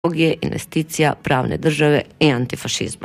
investicija, pravne države i antifašizma.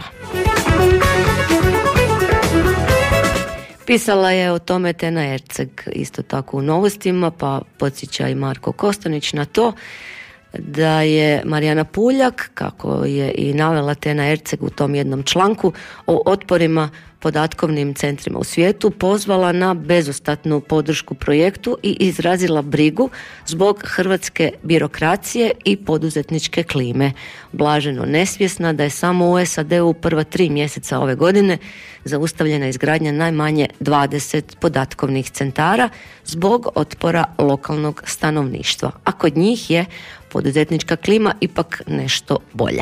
Pisala je o tome Tena Erceg isto tako u Novostima, pa podsjeća i Marko Kostanić na to da je Marijana Puljak, kako je i navela Tena Erceg u tom jednom članku o otporima podatkovnim centrima u svijetu, pozvala na bezostatnu podršku projektu i izrazila brigu zbog hrvatske birokracije i poduzetničke klime. Blaženo nesvjesna da je samo u SAD-u prva 3 mjeseca ove godine zaustavljena izgradnja najmanje 20 podatkovnih centara zbog otpora lokalnog stanovništva, a kod njih je poduzetnička klima ipak nešto bolja.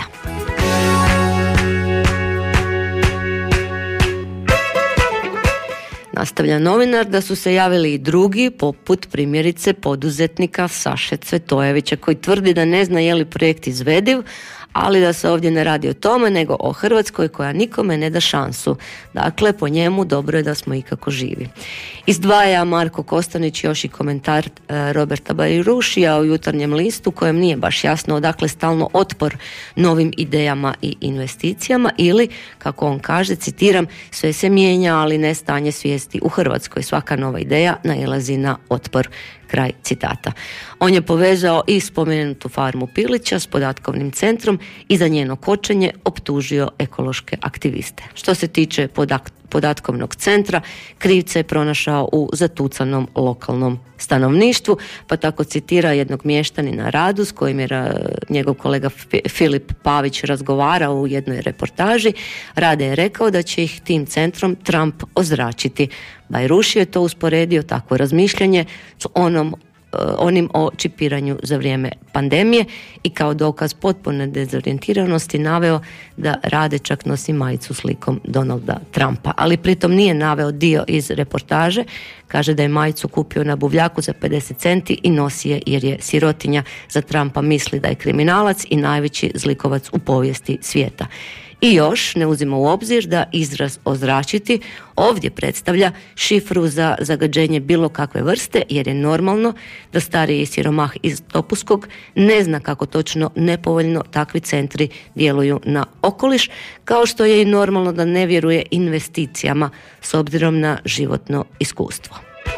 Nastavlja novinar da su se javili i drugi, poput primjerice poduzetnika Saše Cvetojevića, koji tvrdi da ne zna je li projekt izvediv, ali da se ovdje ne radi o tome, nego o Hrvatskoj koja nikome ne da šansu. Dakle, po njemu dobro je da smo ikako živi. Izdvaja Marko Kostanić još i komentar Roberta Bajrušija u Jutarnjem listu, kojem nije baš jasno odakle stalno otpor novim idejama i investicijama ili, kako on kaže, citiram, sve se mijenja, ali ne stanje svijesti u Hrvatskoj. Svaka nova ideja nailazi na otpor. Kraj citata. On je povezao i spomenutu farmu Pilića s podatkovnim centrom i za njeno kočenje optužio ekološke aktiviste. Što se tiče podatkovnog centra, krivce je pronašao u zatucanom lokalnom stanovništvu, pa tako citira jednog mještanina Radu s kojim je njegov kolega Filip Pavić razgovarao u jednoj reportaži. Rade je rekao da će ih tim centrom Trump ozračiti. Bajruši je to usporedio, takvo razmišljanje, s onim o čipiranju za vrijeme pandemije i kao dokaz potpune dezorijentiranosti naveo da Rade čak nosi majicu s likom Donalda Trumpa, ali pritom nije naveo dio iz reportaže. Kaže da je majicu kupio na buvljaku za 50 centi i nosi je jer je sirotinja. Za Trumpa misli da je kriminalac i najveći zlikovac u povijesti svijeta. I još ne uzima u obzir da izraz ozračiti ovdje predstavlja šifru za zagađenje bilo kakve vrste, jer je normalno da stariji siromah iz Topuskog ne zna kako točno nepovoljno takvi centri djeluju na okoliš, kao što je i normalno da ne vjeruje investicijama s obzirom na životno iskustvo.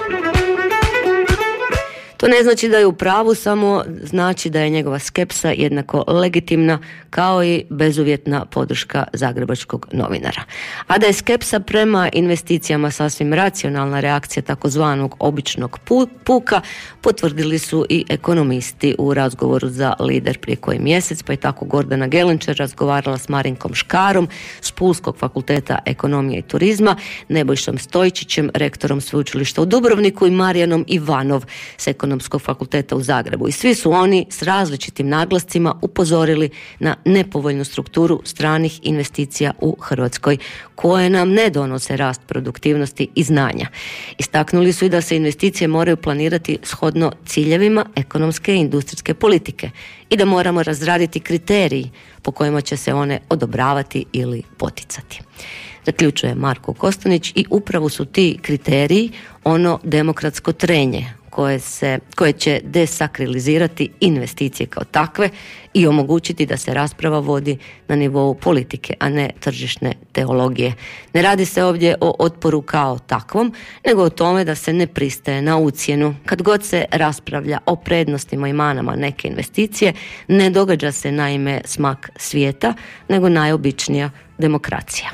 To ne znači da je u pravu, samo znači da je njegova skepsa jednako legitimna kao i bezuvjetna podrška zagrebačkog novinara. A da je skepsa prema investicijama sasvim racionalna reakcija takozvanog običnog puka, potvrdili su i ekonomisti u razgovoru za Lider prije koji mjesec, pa je tako Gordana Gelenčer razgovarala s Marinkom Škarom s Pulskog fakulteta ekonomije i turizma, Nebojšom Stojčićem, rektorom sveučilišta u Dubrovniku i Marijanom Ivanov s Ekonomskog fakulteta u Zagrebu. I svi su oni s različitim naglascima upozorili na nepovoljnu strukturu stranih investicija u Hrvatskoj, koje nam ne donose rast produktivnosti i znanja. Istaknuli su i da se investicije moraju planirati shodno ciljevima ekonomske i industrijske politike i da moramo razraditi kriteriji po kojima će se one odobravati ili poticati. Zaključuje Marko Kostanić i upravo su ti kriteriji ono demokratsko trenje koje će desakrilizirati investicije kao takve i omogućiti da se rasprava vodi na nivou politike, a ne tržišne teologije. Ne radi se ovdje o otporu kao takvom, nego o tome da se ne pristaje na ucjenu. Kad god se raspravlja o prednostima i manama neke investicije, ne događa se naime smak svijeta, nego najobičnija demokracija.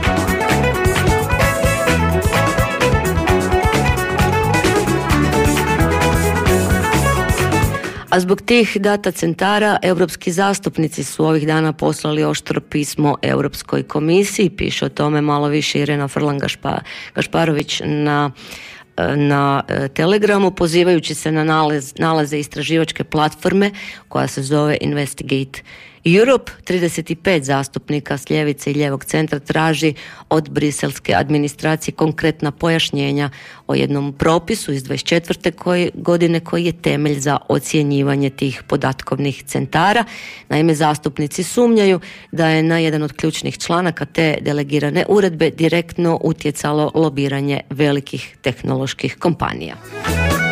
A zbog tih data centara europski zastupnici su ovih dana poslali oštro pismo Europskoj komisiji. Piše o tome malo više Irena Frlan-Gašparović na Telegramu, pozivajući se na nalaze istraživačke platforme koja se zove Investigate Europe. 35 zastupnika s ljevice i ljevog centra traži od briselske administracije konkretna pojašnjenja o jednom propisu iz 24. godine koji je temelj za ocjenjivanje tih podatkovnih centara. Naime, zastupnici sumnjaju da je na jedan od ključnih članaka te delegirane uredbe direktno utjecalo lobiranje velikih tehnoloških kompanija.